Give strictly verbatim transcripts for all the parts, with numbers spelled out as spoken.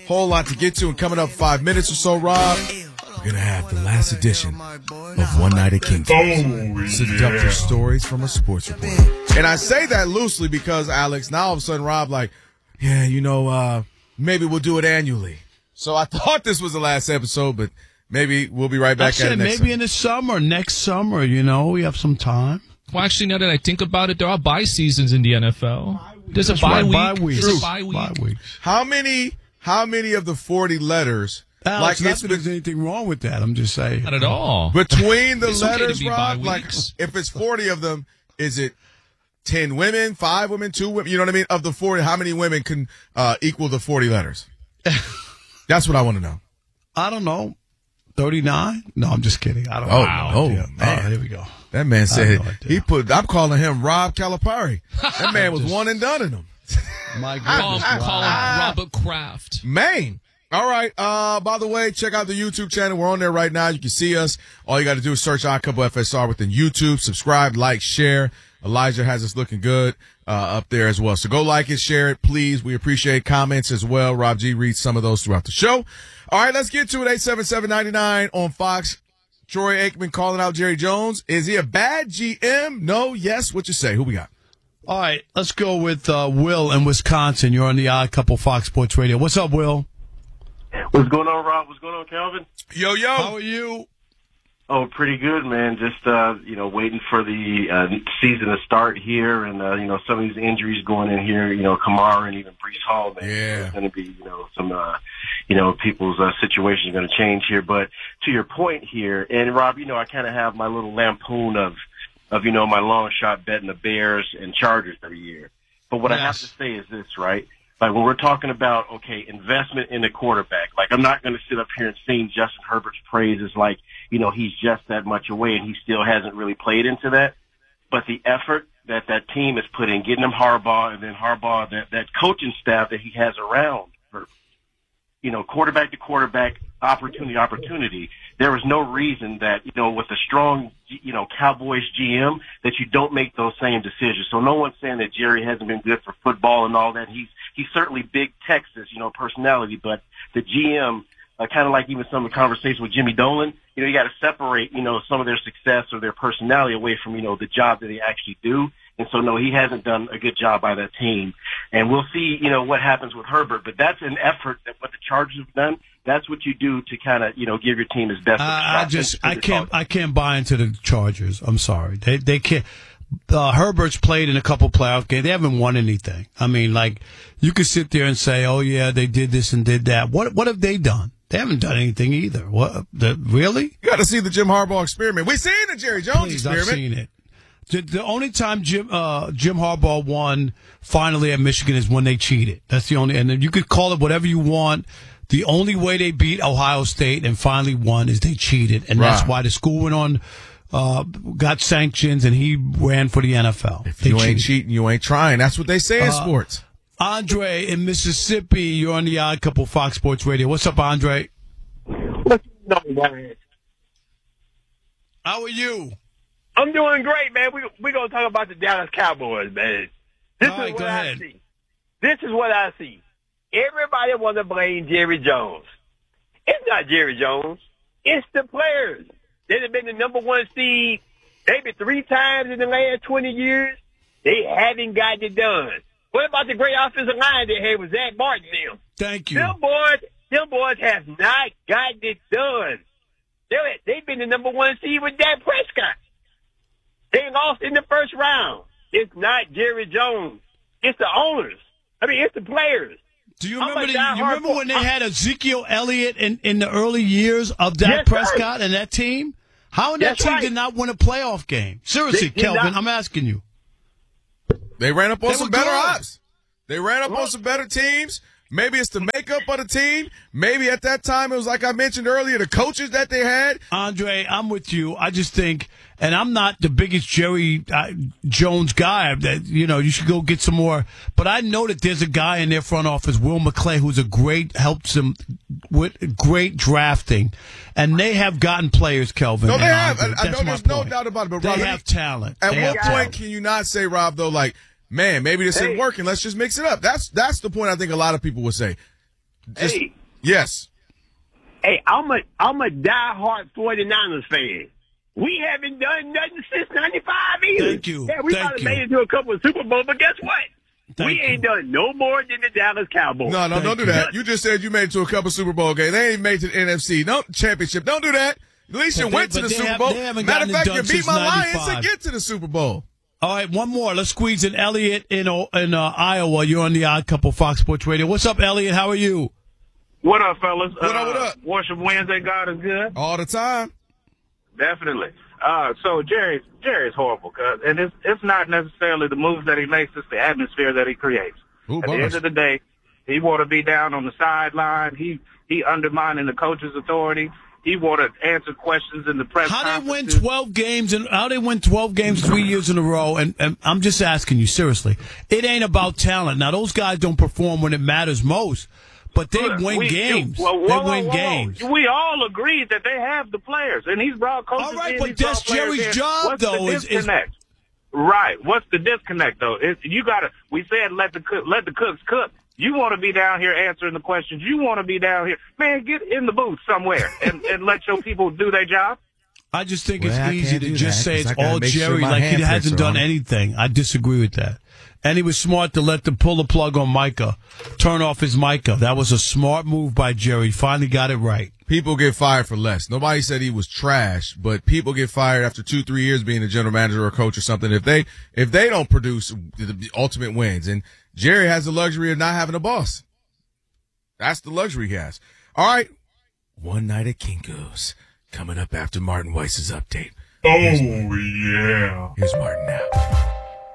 Whole lot to get to, and coming up five minutes or so, Rob, we're going to have the last edition of One Night at Kingdom. Oh, Seductive yeah. stories from a sports reporter. And I say that loosely because, Alex, now all of a sudden, Rob, like, yeah, you know, uh, maybe we'll do it annually. So I thought this was the last episode, but maybe we'll be right back I at it next maybe summer. in the summer, next summer, you know, we have some time. Well, actually, now that I think about it, there are bye seasons in the N F L. There's a That's bye right, week. bye weeks. There's a bye week. Bye weeks. How many, how many of the forty letters? Alex, like not it's that there's anything wrong with that. I'm just saying. Not at all. Between the It's okay to letters, be Rob, bye like weeks. if it's forty of them, is it ten women, five women, two women? You know what I mean? Of the forty, how many women can uh, equal the forty letters? That's what I want to know. I don't know. thirty-nine? No, I'm just kidding. I don't Oh, know. oh, Yeah. man. Oh, here we go. That man said no idea. he put. I'm calling him Rob Calipari. That man was Just- one and done in him. My Call, goodness. call wow. him Robert Kraft. Man. All right. Uh, by the way, check out the YouTube channel. We're on there right now. You can see us. All you got to do is search Odd Couple F S R within YouTube. Subscribe, like, share. Elijah has us looking good uh, up there as well. So go like it, share it, please. We appreciate comments as well. Rob G reads some of those throughout the show. All right, let's get to it. eight seven seven, nine nine on Fox. Troy Aikman calling out Jerry Jones. Is he a bad G M? No, yes. What you say? Who we got? All right, let's go with uh, Will in Wisconsin. You're on the Odd Couple Fox Sports Radio. What's up, Will? What's going on, Rob? What's going on, Calvin? Yo, yo. How are you? Oh, pretty good, man. Just, uh, you know, waiting for the uh, season to start here. And, uh, you know, some of these injuries going in here, you know, Kamara and even Brees Hall, man. Yeah. There's going to be, you know, some, uh, you know, people's uh, situations are going to change here. But to your point here, and, Rob, you know, I kind of have my little lampoon of, of, you know, my long shot betting the Bears and Chargers every year. But what Yes. I have to say is this, right? Like when we're talking about, okay, investment in the quarterback, like I'm not going to sit up here and sing Justin Herbert's praises like, you know, he's just that much away and he still hasn't really played into that. But the effort that that team has put in, getting him Harbaugh and then Harbaugh, that, that coaching staff that he has around her, you know, quarterback to quarterback, opportunity, opportunity. There was no reason that, you know, with a strong, you know, Cowboys G M that you don't make those same decisions. So no one's saying that Jerry hasn't been good for football and all that. He's, he's certainly big Texas, you know, personality, but the G M, uh, kind of like even some of the conversation with Jimmy Dolan, you know, you got to separate, you know, some of their success or their personality away from, you know, the job that they actually do. And so, no, he hasn't done a good job by that team. And we'll see, you know, what happens with Herbert. But that's an effort that what the Chargers have done. That's what you do to kind of, you know, give your team his best. Uh, shot. I just, That's I what can't, they're I can't buy into the Chargers. I'm sorry. They, they can't. Uh, Herbert's played in a couple playoff games. They haven't won anything. I mean, like, you could sit there and say, oh, yeah, they did this and did that. What, what have they done? They haven't done anything either. What? The, really? You got to see the Jim Harbaugh experiment. We've seen the Jerry Jones Please, I've experiment. seen it. The, the only time Jim uh, Jim Harbaugh won finally at Michigan is when they cheated. That's the only, and then you could call it whatever you want. The only way they beat Ohio State and finally won is they cheated, and Right. that's why the school went on, uh, got sanctions, and he ran for the N F L. If They you ain't cheated. cheating, you ain't trying. That's what they say in Uh, sports. Andre in Mississippi, you're on the Odd Couple Fox Sports Radio. What's up, Andre? What's going on, man? How are you? I'm doing great, man. We we gonna talk about the Dallas Cowboys, man. This All right, is what go I ahead. see. This is what I see. Everybody want to blame Jerry Jones. It's not Jerry Jones. It's the players. They've been the number one seed maybe three times in the last twenty years. They haven't gotten it done. What about the great offensive line they had with Zach Martin and them? Thank you. Them boys, them boys have not gotten it done. They, they've been the number one seed with Dak Prescott. They lost in the first round. It's not Jerry Jones. It's the owners. I mean, it's the players. Do you I'm remember? a The, you diehard remember when they Bull- had Ezekiel Elliott in, in the early years of Dak Yes, sir. Prescott and that team? How that That's team right. did not win a playoff game? Seriously, They did Kelvin, not. I'm asking you. They ran up on They some were better good. ops. They ran up on some better teams. Maybe it's the makeup of the team. Maybe at that time it was like I mentioned earlier, the coaches that they had. Andre, I'm with you. I just think, and I'm not the biggest Jerry uh, Jones guy. That you know, you should go get some more. But I know that there's a guy in their front office, Will McClay, who's a great helps them with great drafting, and they have gotten players, Kelvin. No, they and have. Andre. I, I That's know my there's no point. doubt about it. But They Rob, let have me- talent. At They what have point talent. can you not say, Rob, though, like, man, maybe this Hey. isn't working. Let's just mix it up. That's that's the point I think a lot of people would say. Just, Hey. yes. Hey, I'm a I'm a diehard 49ers fan. We haven't done nothing since ninety-five either. Thank you. Yeah, we Thank probably you. made it to a couple of Super Bowls, but guess what? Thank we ain't you. done no more than the Dallas Cowboys. No, no, Thank don't do you. that. You just said you made it to a couple Super Bowl games. They ain't made to the N F C. No championship. Don't do that. At least But you they- went to but the they Super have- Bowl. they haven't Matter of gotten it fact, done you beat since my Lions to ninety-five. get to the Super Bowl. All right, one more. Let's squeeze in Elliot in uh, in uh, Iowa. You're on the Odd Couple Fox Sports Radio. What's up, Elliot? How are you? What up, fellas? What up, what up? Worship Wednesday, God is good. All the time. Definitely. Uh, so Jerry, Jerry's horrible, cuz, and it's it's not necessarily the moves that he makes; it's the atmosphere that he creates. Ooh, At the bars. end of the day, he want to be down on the sideline. He he undermining the coach's authority. He want to answer questions in the press. How they win conferences. twelve games and how they win twelve games three years in a row? And, and I'm just asking you seriously. It ain't about talent. Now those guys don't perform when it matters most, but they Look, win we- games. you- whoa, whoa, they whoa, win whoa, whoa. games. We all agreed that they have the players, and he's brought coaches All right, in, but he's brought that's players Jerry's in. job, What's though, The is- is- disconnect? Right. What's the disconnect, though? It's, you gotta. We said let the cook, let the cooks cook. You want to be down here answering the questions. You want to be down here, man. Get in the booth somewhere and, and let your people do their job. I just think Well, it's I easy can't to do just that, say 'cause I it's gotta all make sure Jerry, my like he handprints hasn't are done on it. anything. I disagree with that. And he was smart to let them pull the plug on Micah, turn off his Micah. That was a smart move by Jerry. Finally got it right. People get fired for less. Nobody said he was trash, but people get fired after two, three years being a general manager or a coach or something. If they, if they don't produce the ultimate wins, and Jerry has the luxury of not having a boss. That's the luxury he has. All right. One night at Kinko's coming up after Martin Weiss's update. Oh, yeah. Here's Martin now.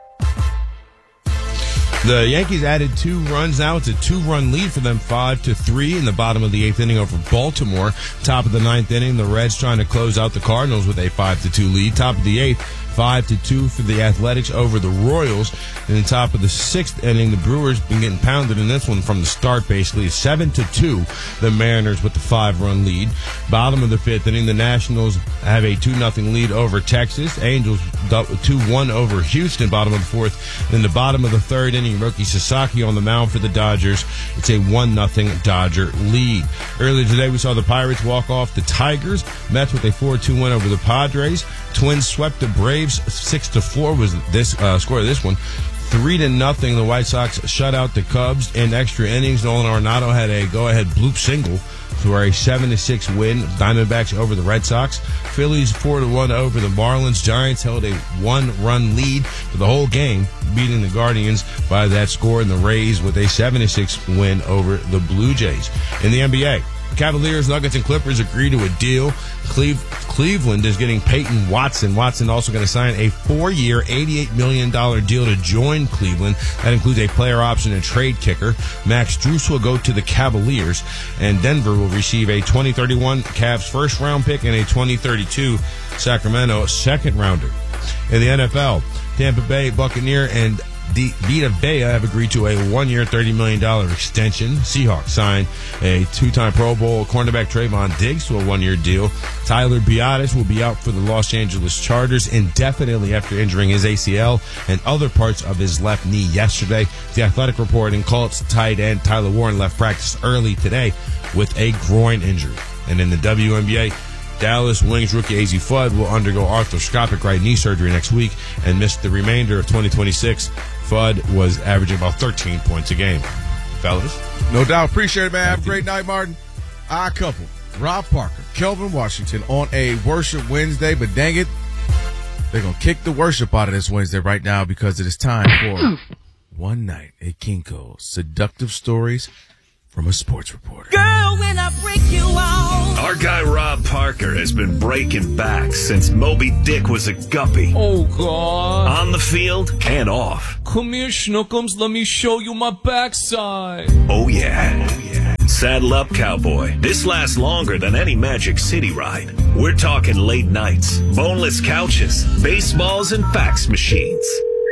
The Yankees added two runs now. It's a two-run lead for them, five to three in the bottom of the eighth inning over Baltimore. Top of the ninth inning, the Reds trying to close out the Cardinals with a five to two lead. Top of the eighth, five to two for the Athletics over the Royals. And then top of the sixth inning, the Brewers been getting pounded in this one from the start, basically. seven to two, the Mariners with the five-run lead. Bottom of the fifth inning, the Nationals have a two nothing lead over Texas. Angels two one over Houston, bottom of the fourth. Then the bottom of the third inning, rookie Sasaki on the mound for the Dodgers. It's a one nothing Dodger lead. Earlier today, we saw the Pirates walk off the Tigers. Mets with a four two win over the Padres. Twins swept the Braves. six to four was this uh, score of this one. Three to nothing. The White Sox shut out the Cubs in extra innings. Nolan Arenado had a go-ahead bloop single for a seven to six win. Diamondbacks over the Red Sox. Phillies four to one over the Marlins. Giants held a one-run lead for the whole game, beating the Guardians by that score. And the Rays with a seven to six win over the Blue Jays. In the N B A, Cavaliers, Nuggets, and Clippers agree to a deal. Cleve- Cleveland is getting Peyton Watson. Watson also going to sign a four-year, eighty-eight million dollars deal to join Cleveland. That includes a player option and trade kicker. Max Strus will go to the Cavaliers, and Denver will receive a twenty thirty-one Cavs first-round pick and a twenty thirty-two Sacramento second-rounder. In the N F L, Tampa Bay Buccaneer and D- Vita Vea have agreed to a one-year, thirty million dollars extension. Seahawks signed a two-time Pro Bowl cornerback Trayvon Diggs to a one-year deal. Tyler Biadasz will be out for the Los Angeles Chargers indefinitely after injuring his A C L and other parts of his left knee yesterday. The Athletic reporting Colts tight end Tyler Warren left practice early today with a groin injury. And in the W N B A, Dallas Wings rookie A Z Fudd will undergo arthroscopic right knee surgery next week and miss the remainder of twenty twenty-six. Fudd was averaging about thirteen points a game. Fellas? No doubt. Appreciate it, man. Have a great night, Martin. Odd couple. Rob Parker, Kelvin Washington on a Worship Wednesday, but dang it, they're going to kick the worship out of this Wednesday right now because it is time for One Night at Kinko's. Seductive stories from a sports reporter. Girl, when I break you out. Our guy Rob Parker has been breaking back since Moby Dick was a guppy. Oh, God. On the field and off. Come here, Schnookums. Let me show you my backside. Oh, yeah. Oh, yeah. Saddle up, cowboy. This lasts longer than any Magic City ride. We're talking late nights, boneless couches, baseballs, and fax machines.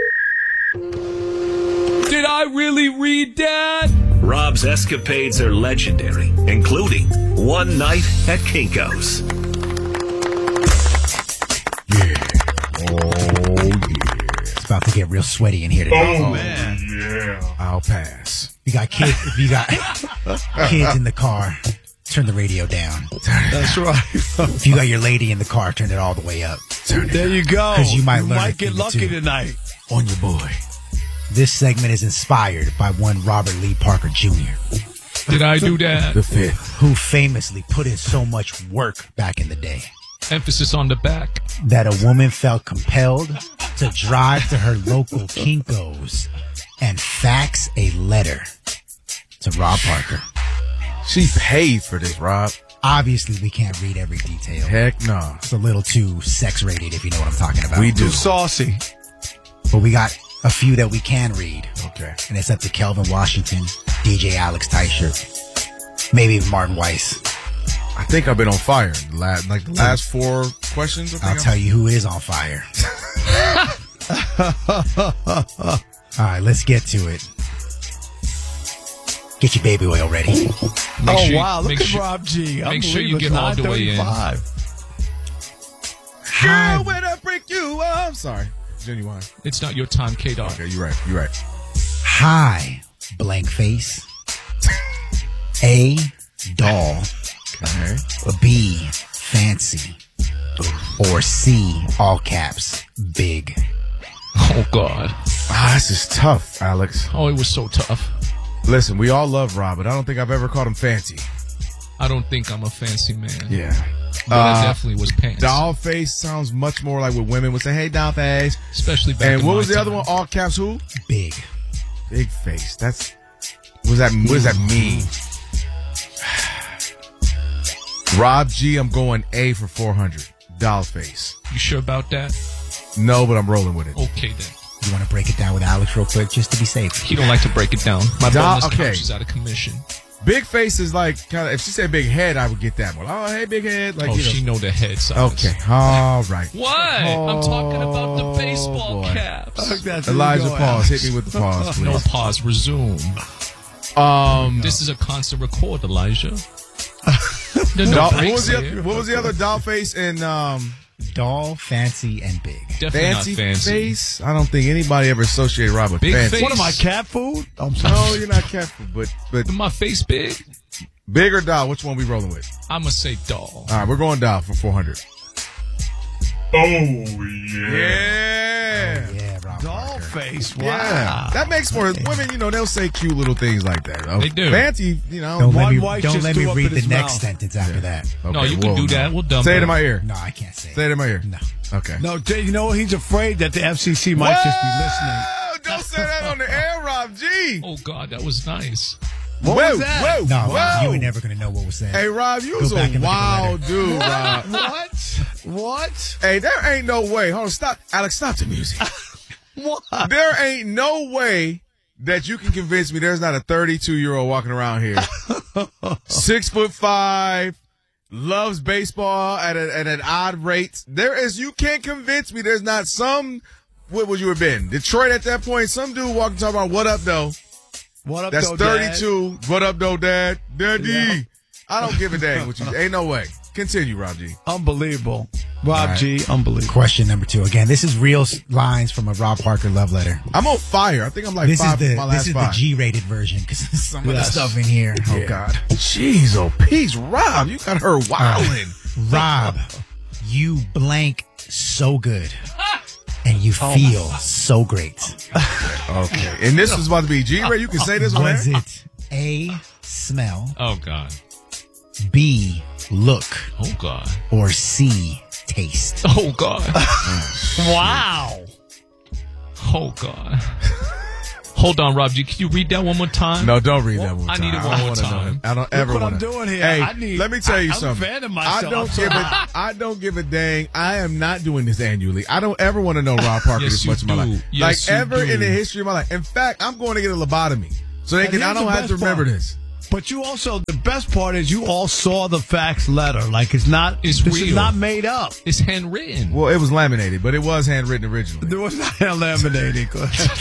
Did I really read that? Rob's escapades are legendary, including One Night at Kinko's. Yeah. Oh, yeah. about to get real sweaty in here today. Oh, man. yeah. I'll pass. You got kids. If you got kids in the car, turn the radio down. That's right. If you got your lady in the car, turn it all the way up. There you go. 'Cause you might learn a get thing or lucky two. tonight. On your boy. This segment is inspired by one Robert Lee Parker Junior Did I do that? The fifth. who famously put in so much work back in the day Emphasis on the back. that a woman felt compelled to drive to her local Kinko's and fax a letter to Rob Parker. She paid for this, Rob. Obviously, we can't read every detail. Heck no. It's a little too sex-rated, if you know what I'm talking about. We do. Too saucy. But we got a few that we can read. Okay. And it's up to Kelvin Washington, D J Alex Teicher, maybe even Martin Weiss. I think I've been on fire. The last, like the last four questions. I think I'll I'm- tell you who is on fire. All right, let's get to it. Get your baby oil ready. Make oh, sure you- wow. Look make at sure- Rob G. make sure you get all the way in. Girl, when I break you up. I'm sorry. Genuine. It's not your time, K-Dog. Okay, you're right. You're right. Hi, blank face. A, doll. Okay. B, fancy. Or C, all caps, big. Oh, God. Ah, this is tough, Alex. Oh, it was so tough. Listen, we all love Rob, but I don't think I've ever called him fancy. I don't think I'm a fancy man. Yeah. But I Uh, definitely was pants. Doll face sounds much more like what women would say, hey, doll face. Especially back And in what my was the time. other one? All caps who? Big. Big face. That's, what does that, what does that mean? Rob G, I'm going A for four hundred. Doll face. You sure about that? No, but I'm rolling with it. Okay, then. You want to break it down with Alex real quick, just to be safe? He don't like to break it down. My Doll- bonus okay. couch is out of commission. Big face is like, kind of, if she said big head, I would get that one. Oh, hey, big head. Like, Oh, you know. she know the head size. Okay, all right. What? I'm talking about the baseball boy. caps. Elijah, pause. Hit me with the pause, please. No pause. Resume. Um, This is a constant record, Elijah. There's no doll, what breaks was the here. other, what was the other doll face and um Doll, fancy, and big. Definitely fancy, not fancy. face? I don't think anybody ever associated Rob with Big fancy. face. What am I, cat food? I'm sorry. No, you're not careful, but but Is my face big? big or doll? Which one we rolling with? I'm gonna say doll. All right, we're going doll for four hundred. Oh, yeah. Yeah. Yeah, Rob Doll Parker. face. Wow. Yeah, that makes more women. You know, they'll say cute little things like that. Oh, They do. Fancy, you know. Don't let One me, white don't just let me threw up read in the his next mouth. sentence after that. No, Okay, you can whoa, do no. that. We'll dump Say it it. in my ear. No, I can't say Say it. it in my ear. No. Okay. No, Jay, you know, he's afraid that the F C C might just be listening. Whoa, don't say that on the air, Rob G. Oh God, that was nice. What whoa, was that? whoa, No, whoa. you were never going to know what was said. Hey, Rob, you Go was back a and look at the wild letter. dude, Rob. What? What? Hey, there ain't no way. Hold on, stop. Alex, stop the music. What? There ain't no way that you can convince me there's not a thirty-two-year-old walking around here. Six foot five, loves baseball at, a, at an odd rate. There is, you can't convince me there's not some, what would you have been? Detroit at that point, some dude walking talking about what up, though. What up, That's though, Dad? thirty-two. What up, though, Dad? Daddy. Yeah. I don't give a dang what you, ain't no way. Continue, Rob G. Unbelievable. Rob All right. G, unbelievable. Question number two. Again, this is real s- lines from a Rob Parker love letter. I'm on fire. I think I'm like This five, is the my this last is five. the G-rated version because some of Yes. the stuff in here. Oh Yeah. God, Jeez, oh, peace, Rob. You got her wilding. Rob, you blank so good, and you Oh feel so great. Okay. And this is about to be G-Ray. You can say this on Was air? it A, smell, Oh God. B, look, Oh God. or C, taste? Oh God. Wow. Oh God. Hold on, Rob G. Can you read that one more time? No, don't read that one. I need it time. one I don't more wanna know time. him. I don't ever what want I'm doing here. Hey, I need- let me tell you I- I'm something. fanning myself. I don't give a. I don't give a dang. I am not doing this annually. I don't ever want to know Rob Parker Yes, this you much in my do. life. Yes, like you ever do. in the history of my life. In fact, I'm going to get a lobotomy so they And can. I here's don't the have to best remember part. this. But you also, the best part is you all saw the fax letter. Like it's not, It's this is real. not made up. It's handwritten. Well, it was laminated, but it was handwritten originally. There was not laminating.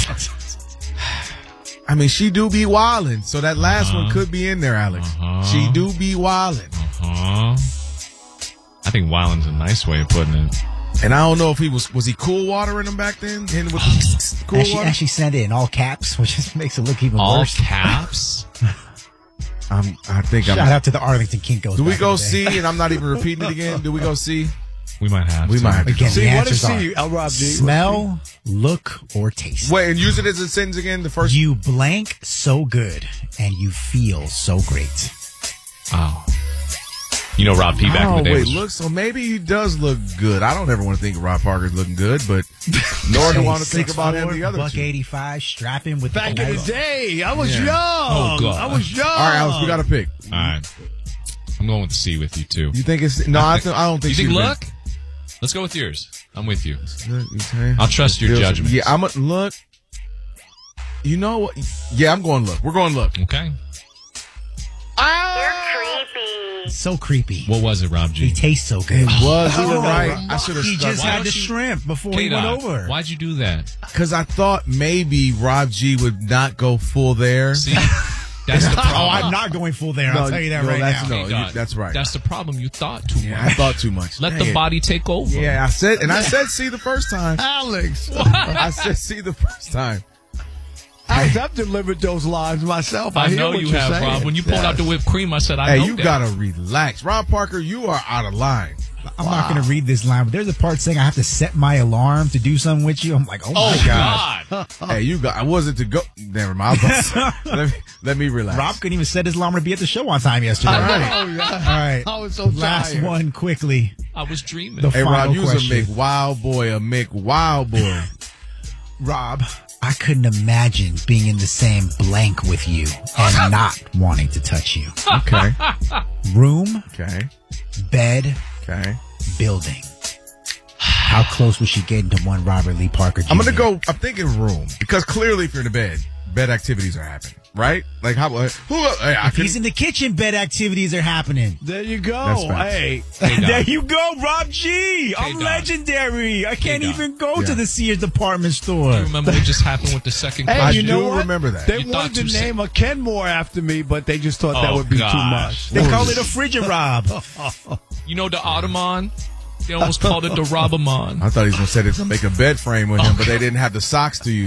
I mean, she do be wildin', so that last one could be in there, Alex. Uh-huh. She do be wildin'. Huh? I think wilding's a nice way of putting it. And I don't know if he was was he cool watering them back then? Hitting with cool and, she, water? and she sent it in all caps, which just makes it look even All worse. caps? I'm, I think Shout I'm. out to the Arlington Kinkos. Do we back go in the day. see? And I'm not even repeating it again. Do we go see? We might have We to. might have to. Again, See, the what is answers C, are L. Rob G? smell, look, or taste. Wait, and use it as a sentence again. The first. You blank so good, and you feel so great. Oh. You know Rob P back oh in the day wait, was look. So maybe he does look good. I don't ever want to think Rob Parker's looking good, but nor do I want to think about him the other Buck two. eighty-five, strapping with Back the in the day, I was Yeah. young. Oh, God. I was young. All right, Alex, we got to pick. All right. I'm going with C with you, too. You think it's no? I, th- I don't think. You think she's look? Let's go with yours. I'm with you. been- I'll trust your Feels- judgment. Yeah, I'm a look. You know what? Yeah, I'm going look. We're going look. Okay. So creepy. What was it, Rob He G? tastes so good. It was. You were right. I should have He stuck. just Why had don't the you- shrimp before he went K-Dot, over. why'd you do that? Because I thought maybe Rob G would not go full there. See? That's the Oh, problem. I'm not going full there. No, I'll tell you that no, right that's- now. no, K-Dot, you- that's right. That's the problem. You thought too Yeah, much. I thought too much. Let Dang the it. body take over. Yeah, I said, and I said see the first time. Alex. I said see the first time. Alex, I've delivered those lines myself. I, I hear know what you you're have, saying. Rob. When you pulled out the whipped cream, I said, I Hey, know you that. gotta relax, Rob Parker. You are out of line. I'm not going to read this line, but there's a part saying I have to set my alarm to do something with you. I'm like, oh my Oh, God. God. Hey, you got. I wasn't to go. Never mind. I was about to say, let me let me relax. Rob couldn't even set his alarm to be at the show on time yesterday. I All know, right. yeah. All right. I was so Last tired. one quickly. I was dreaming. The Hey, final Rob, you was a question. Mick Wild Boy, a Mick Wild Boy. Rob, I couldn't imagine being in the same blank with you and not wanting to touch you. Okay. Room, Okay. bed, Okay. building. How close was she getting to one Robert Lee Parker Junior? I'm gonna go. I'm thinking room because clearly, if you're in the bed, bed activities are happening, right? Like how? uh, Who? Hey, I If can, he's in the kitchen, bed activities are happening. There you go. That's facts. Hey. K-Dot. There you go, Rob G. I'm K-Dot. legendary. I can't K-Dot. even go Yeah. to the Sears department store. You remember what just happened with the second Hey, I you question? know do what? remember that. They You thought wanted to too soon. name a Kenmore after me, but they just thought that Oh, would be gosh. too much. They call it a frigid Rob. You know the Ottoman? They almost called it the Robamon. I thought he was gonna say they're gonna make a bed frame with him, but they didn't have the socks to use.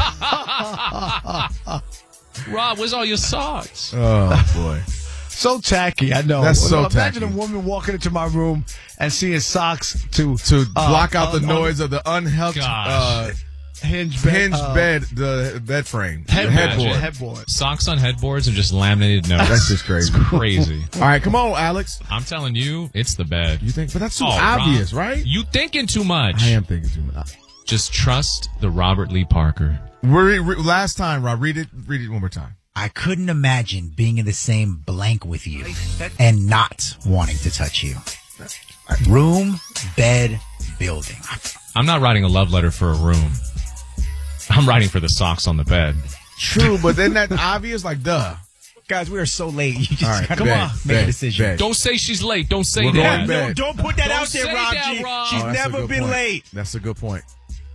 Rob, where's all your socks? Oh boy. So tacky, I know. That's so Imagine tacky. a woman walking into my room and seeing socks to To uh, block out uh, the uh, noise of the unhelped uh, Gosh. hinge bed, hinged uh, bed, the bed frame, the headboard. headboard. headboard. Socks on headboards and just laminated notes. That's just crazy. It's crazy. All right, come on, Alex. I'm telling you, it's the bed. You think? But that's too Oh, obvious, Rob, right? You thinking too much. I am thinking too much. Just trust the Robert Lee Parker. Re- re- last time, Rob, read it. Read it one more time. I couldn't imagine being in the same blank with you and not wanting to touch you. Room, bed, building. I'm not writing a love letter for a room. I'm writing for the socks on the bed. True, but then that obvious, like, duh. Guys, we are so late. You just All right, gotta bed, make bed, a decision. bed. Don't say she's late. Don't say We're that. going bed. No, don't put that Don't out there, say Rob that, G. Rob. She's Oh, that's a never good been point. late. That's a good point.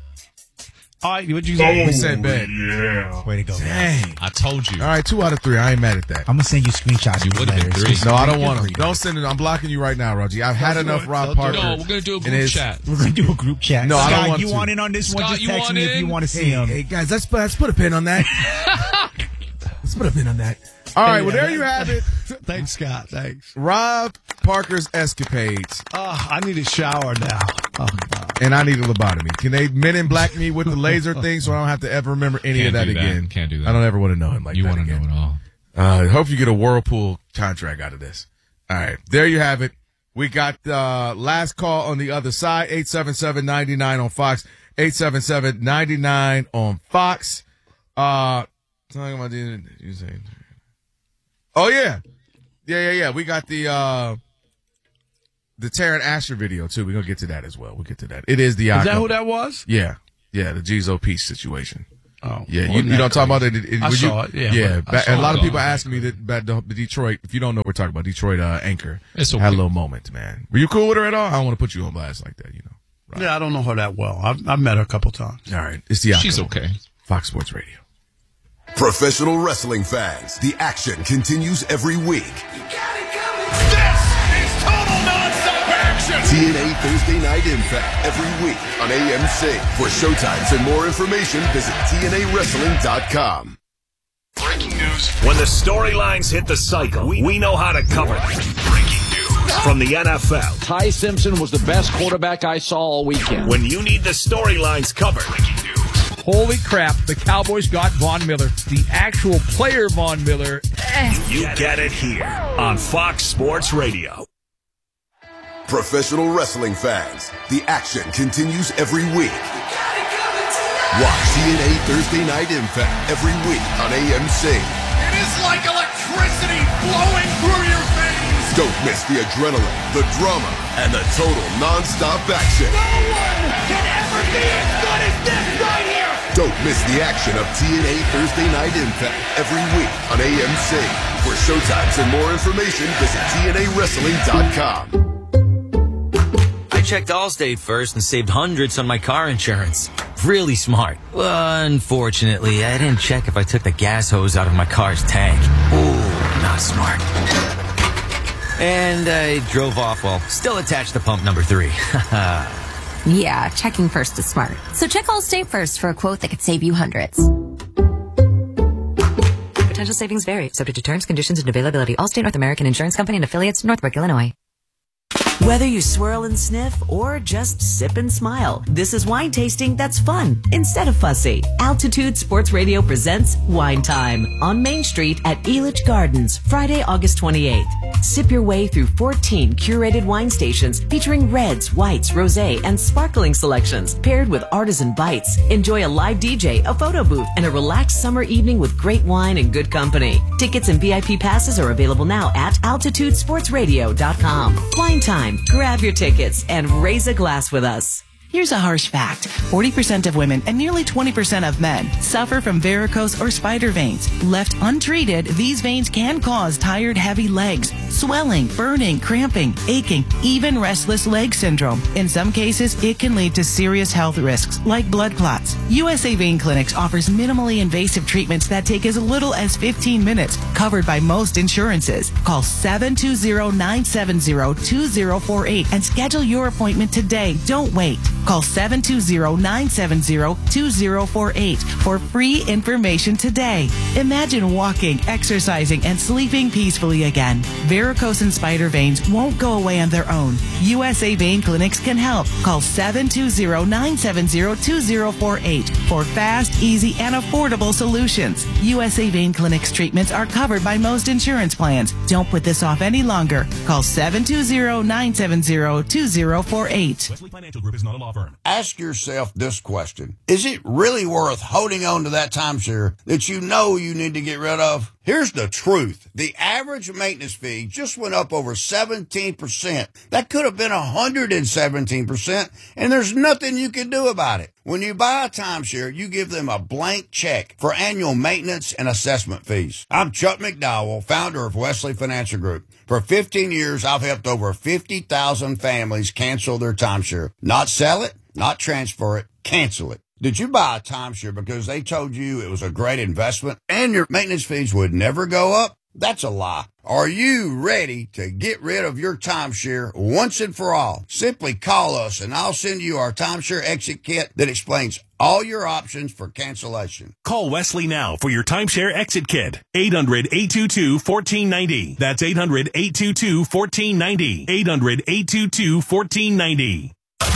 All right, what'd you say? We said bed. Yeah. Way to go, man. Dang. I told you. All right, two out of three. I ain't mad at that. I'm gonna send you screenshots. You of these would've been letters. three. Just No, I read don't it, want them. read it. Don't send it. I'm blocking you right now, Roger. I've had Don't do enough it. Rob Don't do Parker. it. No, we're gonna do a in group his- chat. We're gonna do a group chat. No, I Scott, don't want you to. want in on this one? Scott, Just you text want me if in? you want to see Hey, him. hey, guys, let's put, let's put a pin on that. Let's put a pin on that. All right, well, there you have it. Thanks, Scott. Thanks. Rob Parker's escapades. Oh, I need a shower now. Oh, God. And I need a lobotomy. Can they men in black me with the laser thing so I don't have to ever remember any Can't of that do that. again? Can't do that. I don't ever want to know him like You that want to again. know it all. Uh, hope you get a Whirlpool contract out of this. All right. There you have it. We got uh last call on the other side, eight seven seven, nine nine on Fox, eight seven seven, nine nine on Fox. Uh, talking about the, you say, oh, yeah. Yeah, yeah, yeah. We got the, uh, the Taryn Asher video, too. We're going to get to that as well. We'll get to that. It is the Is that Yako. who that was? Yeah. Yeah, the Jizo Peace situation. Oh, Yeah, you, wasn't you that don't talk about crazy? it. it, it I when saw you, it. Yeah, yeah. but I ba- saw a lot it. of people asking me that about the, the Detroit. If you don't know, what we're talking about Detroit uh, anchor. It's Had a okay. little moment, man. Were you cool with her at all? I don't want to put you on blast like that, you know. Right. Yeah, I don't know her that well. I've, I've met her a couple times. All right, it's the Yako. She's okay. Fox Sports Radio. Professional wrestling fans, the action continues every week. This is total non-stop action. T N A Thursday Night Impact every week on A M C. For showtimes and more information, visit T N A wrestling dot com. Breaking news. When the storylines hit the cycle, we, we know how to cover them. Breaking news from the N F L. Ty Simpson was the best quarterback I saw all weekend. When you need the storylines covered. Breaking news. Holy crap, the Cowboys got Von Miller. The actual player Von Miller. Eh. You get it here on Fox Sports Radio. Professional wrestling fans, the action continues every week. Watch T N A Thursday Night Impact every week on A M C. It is like electricity flowing through your veins. Don't miss the adrenaline, the drama, and the total non-stop action. No one can ever be as good as this right here. Don't miss the action of T N A Thursday Night Impact every week on A M C. For showtimes and more information, visit T N A wrestling dot com. I checked Allstate first and saved hundreds on my car insurance. Really smart. Unfortunately, I didn't check if I took the gas hose out of my car's tank. Ooh, not smart. And I drove off while still attached to pump number three. Yeah, checking first is smart. So check Allstate first for a quote that could save you hundreds. Potential savings vary, subject to terms, conditions, and availability. Allstate North American Insurance Company and affiliates, Northbrook, Illinois. Whether you swirl and sniff or just sip and smile, this is wine tasting that's fun instead of fussy. Altitude Sports Radio presents Wine Time on Main Street at Elitch Gardens, Friday, August twenty-eighth. Sip your way through fourteen curated wine stations featuring reds, whites, rosé, and sparkling selections paired with artisan bites. Enjoy a live D J, a photo booth, and a relaxed summer evening with great wine and good company. Tickets and V I P passes are available now at altitude sports radio dot com. Wine Time. Grab your tickets and raise a glass with us. Here's a harsh fact. forty percent of women and nearly twenty percent of men suffer from varicose or spider veins. Left untreated, these veins can cause tired, heavy legs, swelling, burning, cramping, aching, even restless leg syndrome. In some cases, it can lead to serious health risks like blood clots. U S A Vein Clinics offers minimally invasive treatments that take as little as fifteen minutes, covered by most insurances. Call seven two zero, nine seven zero, two zero four eight and schedule your appointment today. Don't wait. Call seven two zero, nine seven zero, two zero four eight for free information today. Imagine walking, exercising, and sleeping peacefully again. Varicose and spider veins won't go away on their own. U S A Vein Clinics can help. Call seven two zero, nine seven zero, two zero four eight for fast, easy, and affordable solutions. U S A Vein Clinics treatments are covered by most insurance plans. Don't put this off any longer. Call seven two zero, nine seven zero, two zero four eight. Wesley Financial Group is not a law firm. Ask yourself this question. Is it really worth holding on to that timeshare that you know you need to get rid of? Here's the truth. The average maintenance fee just went up over seventeen percent. That could have been one hundred seventeen percent, and there's nothing you can do about it. When you buy a timeshare, you give them a blank check for annual maintenance and assessment fees. I'm Chuck McDowell, founder of Wesley Financial Group. For fifteen years, I've helped over fifty thousand families cancel their timeshare. Not sell it, not transfer it, cancel it. Did you buy a timeshare because they told you it was a great investment and your maintenance fees would never go up? That's a lie. Are you ready to get rid of your timeshare once and for all? Simply call us and I'll send you our timeshare exit kit that explains all your options for cancellation. Call Wesley now for your timeshare exit kit. eight hundred, eight two two, one four nine zero. That's eight hundred, eight two two, one four nine zero. eight hundred, eight two two, one four nine zero.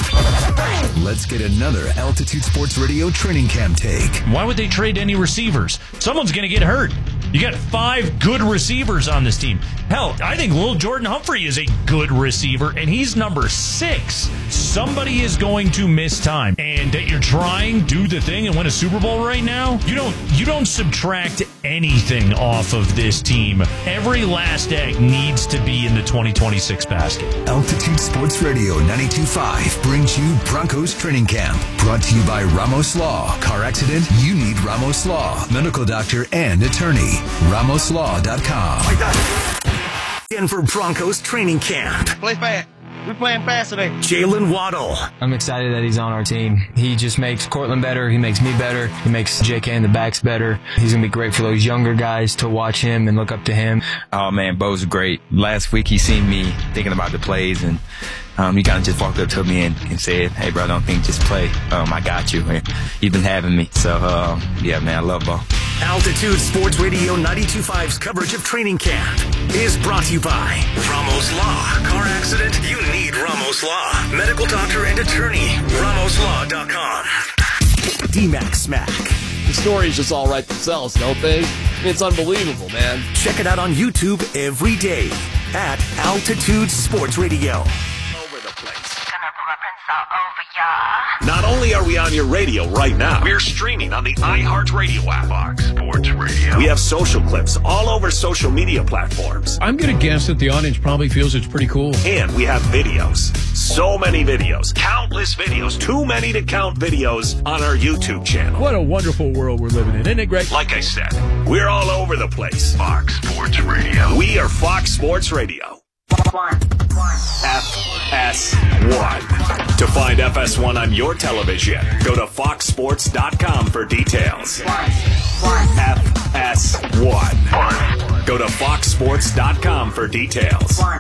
Let's get another Altitude Sports Radio training camp take. Why would they trade any receivers? Someone's going to get hurt. You got five good receivers on this team. Hell, I think Lil Jordan Humphrey is a good receiver, and he's number six. Somebody is going to miss time. And that you're trying, do the thing, and win a Super Bowl right now, you don't you don't subtract anything off of this team. Every last egg needs to be in the twenty twenty-six basket. Altitude Sports Radio ninety-two point five brings you Broncos Training Camp. Brought to you by Ramos Law. Car accident? You need Ramos Law. Medical doctor and attorney. ramos law dot com. In for Broncos Training Camp. Play fast. We playing fast today. Jalen Waddle. I'm excited that he's on our team. He just makes Cortland better. He makes me better. He makes J K and the backs better. He's going to be great for those younger guys to watch him and look up to him. Oh, man, Bo's great. Last week he seen me thinking about the plays, and um, he kind of just walked up to me and, and said, hey, bro, don't think, just play. Um, I got you. And you've been having me. So, uh, yeah, man, I love Bo. Altitude Sports Radio ninety-two point five's coverage of training camp is brought to you by Ramos Law. Car accident? You need Ramos Law. Medical doctor and attorney. Ramos Law dot com. D-Mac Smack. The stories just all write themselves, don't they? It's unbelievable, man. Check it out on YouTube every day at Altitude Sports Radio. Not only are we on your radio right now, we're streaming on the iHeartRadio app. Fox Sports Radio. We have social clips all over social media platforms. I'm going to guess that the audience probably feels it's pretty cool. And we have videos. So many videos. Countless videos. Too many to count videos on our YouTube channel. What a wonderful world we're living in. Isn't it great? Like I said, we're all over the place. Fox Sports Radio. We are Fox Sports Radio. F S one. To find F S one on your television, go to fox sports dot com for details. F S one. Go to fox sports dot com for details.